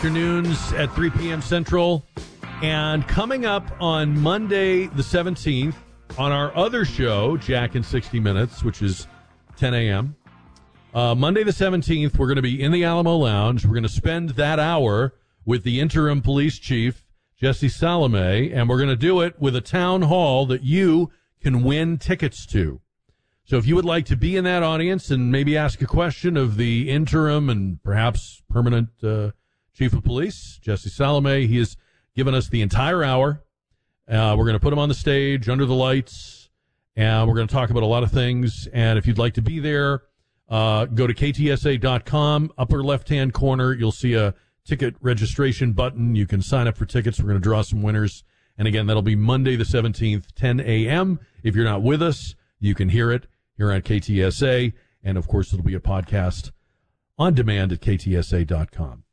Afternoons at 3 p.m. Central. And coming up on Monday the 17th, on our other show, Jack in 60 Minutes, which is 10 a.m., Monday the 17th, we're going to be in the Alamo Lounge. We're going to spend that hour with the interim police chief, Jesse Salome, and we're going to do it with a town hall that you can win tickets to. So if you would like to be in that audience and maybe ask a question of the interim and perhaps permanent chief of police, Jesse Salome, he has given us the entire hour. We're going to put him on the stage under the lights, and we're going to talk about a lot of things. And if you'd like to be there, go to ktsa.com, upper left-hand corner. You'll see a ticket registration button. You can sign up for tickets. We're going to draw some winners. And again, that'll be Monday the 17th, 10 a.m. If you're not with us, you can hear it here on KTSA. And, of course, it'll be a podcast on demand at ktsa.com.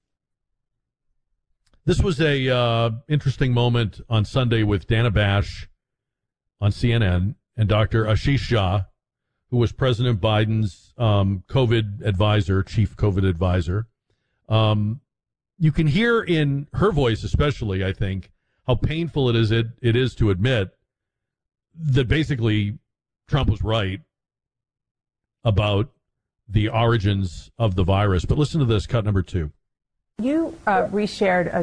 This was a interesting moment on Sunday with Dana Bash on CNN and Dr. Ashish Jha, who was President Biden's COVID advisor, chief COVID advisor. You can hear in her voice especially, I think, how painful it is to admit that basically Trump was right about the origins of the virus. But listen to this, cut number 2. You reshared a